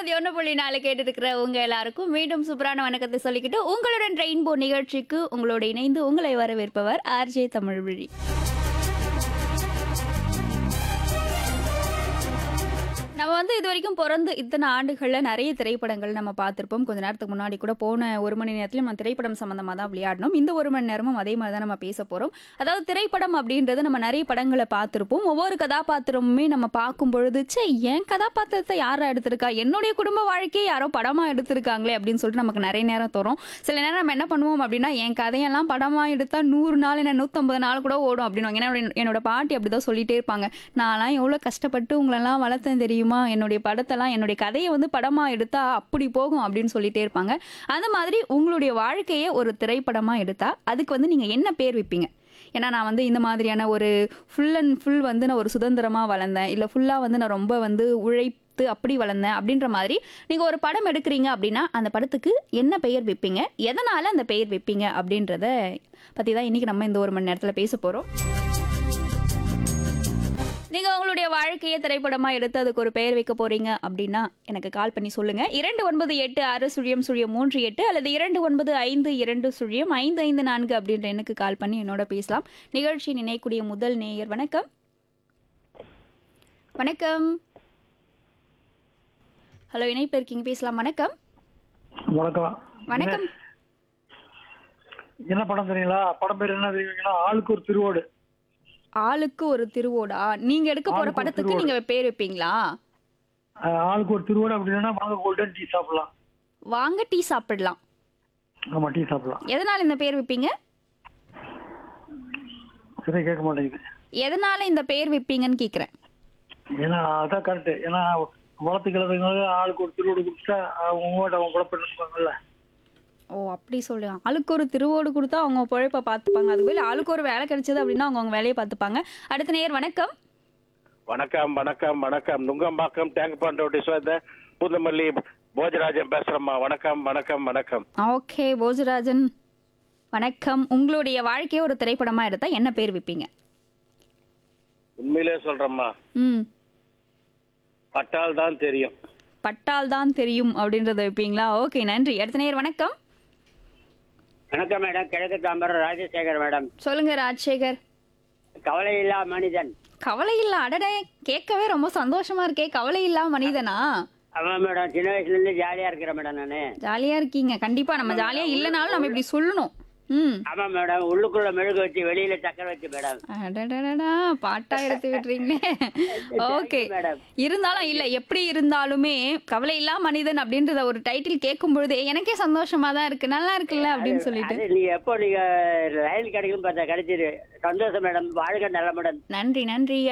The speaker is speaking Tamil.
101.4 கேட்டு இருக்கிற உங்க எல்லாருக்கும் மீண்டும் சூப்பரான வணக்கத்தை சொல்லிக்கிட்டு உங்களுடன் ரெயின்போ நிகழ்ச்சிக்கு உங்களோட இணைந்து உங்களை வரவேற்பவர் ஆர்ஜே தமிழ்விழி. நம்ம வந்து இது வரைக்கும் பிறந்து இத்தனை ஆண்டுகளில் நிறைய திரைப்படங்கள் நம்ம பார்த்துருப்போம். கொஞ்ச நேரத்துக்கு முன்னாடி கூட போன 1 மணி நேரத்துல நம்ம திரைப்படம் சம்மந்தமாக தான் விளையாடணும். இந்த 1 மணி நேரமும் அதே மாதிரி தான் நம்ம பேச போகிறோம். அதாவது திரைப்படம் அப்படின்றது நம்ம நிறைய படங்களை பார்த்துருப்போம். ஒவ்வொரு கதாபாத்திரமுமே நம்ம பார்க்கும் பொழுது என் கதாபாத்திரத்தை யாரா எடுத்திருக்கா, என்னுடைய குடும்ப வாழ்க்கையை யாரோ படமாக எடுத்திருக்காங்களே அப்படின்னு சொல்லிட்டு நமக்கு நிறைய நேரம் தோறும். சில நேரம் நம்ம என்ன பண்ணுவோம் அப்படின்னா, என் கதையெல்லாம் படமாக எடுத்தால் 100 நாள் என்ன 150 நாள் கூட ஓடும் அப்படின்னு. ஏன்னா என்னோட பாட்டி அப்படிதான் சொல்லிட்டே இருப்பாங்க. நான்லாம் எவ்வளோ கஷ்டப்பட்டு உங்களெல்லாம் வளர்த்தேன் தெரியுமா, என்னுடைய படத்தெல்லாம் என்னுடைய கதையை வந்து படமா எடுத்தா அப்படி போகும் அப்படின்னு சொல்லிட்டே இருப்பாங்க. அந்த மாதிரி உங்களுடைய வாழ்க்கையை ஒரு திரைப்படமா எடுத்தா அதுக்கு வந்து நீங்க என்ன பேர் வைப்பீங்க? ஏன்னா நான் வந்து இந்த மாதிரியான ஒரு ஃபுல் அண்ட் ஃபுல் வந்து நான் ஒரு சுதந்திரமா வளர்ந்தேன், இல்லை ஃபுல்லா வந்து நான் ரொம்ப வந்து உழைத்து அப்படி வளர்ந்தேன் அப்படின்ற மாதிரி நீங்க ஒரு படம் எடுக்கிறீங்க அப்படின்னா அந்த படத்துக்கு என்ன பெயர் வைப்பீங்க, எதனால அந்த பெயர் வைப்பீங்க அப்படின்றத பத்தி தான் இன்னைக்கு நம்ம இந்த 1 மணி நேரத்துல பேச போறோம். நீங்க உங்களுடைய வாழ்க்கையை திரைப்படமா எடுத்து அதுக்கு ஒரு பெயர் வைக்க போறீங்க அப்படின்னா எனக்கு கால் பண்ணி சொல்லுங்க. 29860038 அல்லது 2952055554 அப்படின்ற எனக்கு கால் பண்ணி என்னோட பேசலாம். நிகழ்ச்சி நினைக்கூடிய முதல் நேயர். வணக்கம். வணக்கம். ஹலோ, இணைப்பு இருக்கீங்க, பேசலாம். வணக்கம். வணக்கம். வணக்கம். என்ன படம் தெரியுங்களா? படம் பேர் என்ன தெரியுங்களா? ஆளுக்கு ஒரு திருவோடு. ஆளுக்கு ஒரு திருவோடா? நீங்க எடுக்க போற படத்துக்கு நீங்க பேர் வைப்பீங்களா? ஆளுக்கு ஒரு திருவோடு அப்படின்னா வாங்க கோல்டன் டீ சாப்பிடலாம். வாங்க டீ சாப்பிடலாம். ஆமா, டீ சாப்பிடலாம். எதனால இந்த பேர் வைப்பீங்க? சரி, கேட்க மாட்டேங்குது. எதனால இந்த பேர் வைப்பீங்கன்னு கேக்குறேன். ஏன்னா அதான் கரெக்ட். ஏன்னா வளர்த்து கிளறதுனால ஆளுக்கு ஒரு திருவோடு கொடுத்தா உங்கள்கிட்ட அவங்க குழப்பிருப்பாங்கல்ல. ஓ, அப்படி சொல்லுங்க. ஆளுக்கு ஒரு திருவோடு கொடுத்தா அவங்க பொழைப்ப பார்த்துப்பாங்க. அதுவே ஆளுக்கு ஒரு வேலை கிடைச்சது அப்படின்னா அவங்க வேலையை பார்த்துப்பாங்க. அடுத்த நேயர். வணக்கம். வணக்கம் வணக்கம் வணக்கம். நுங்கம்பாக்கம் டேங்க் பண்டோட்டி புதுமல்லி போஜராஜன் பேசுறேம்மா. வணக்கம் வணக்கம் வணக்கம். ஓகே போஜராஜன், வணக்கம். உங்களுடைய வாழ்க்கையை ஒரு திரைப்படமா எடுத்தா என்ன பேர் வைப்பீங்க? உண்மையிலே சொல்றேம்மா, பட்டால் தான் தெரியும். பட்டால் தான் தெரியும் அப்படின்றத வைப்பீங்களா? ஓகே, நன்றி. அடுத்த நேயர். வணக்கம். வணக்கம் மேடம். கிழக்கு தாம்பரம் ராஜசேகர் மேடம். சொல்லுங்க ராஜசேகர். கவலை இல்லா மனிதன். கவலை இல்ல? அடடே, கேட்கவே ரொம்ப சந்தோஷமா இருக்கே. கவலை இல்லா மனிதனா? ஆமா மேடம், சின்ன வயசுல இருந்து ஜாலியா இருக்கிறேன் மேடம் நானு. ஜாலியா இருக்கீங்க. கண்டிப்பா நம்ம ஜாலியா இல்லைனாலும் நம்ம இப்படி சொல்லணும். ஆமா மேடம், உள்ளுக்குள்ள மெழுகு வச்சு வெளியில சக்கரை வச்சு மேடம். அடடடடா, பாட்டா எடுத்து விட்டுறீங்களே. Okay, madam. இருந்தாலும் இல்ல, எப்படி இருந்தாலுமே கவலை இல்லா மனிதன் அப்படின்றத ஒரு டைட்டில் கேட்கும் பொழுதே எனக்கே சந்தோஷமா தான் இருக்கு. நல்லா இருக்குல்ல அப்படின்னு சொல்லிட்டு. அது நீங்க எப்போ நீங்க ரயில் கிடைக்கும் பார்த்தா கிடைச்சிரு. சந்தோஷம் மேடம். வாழ்க நலமுடன். நன்றி நன்றி.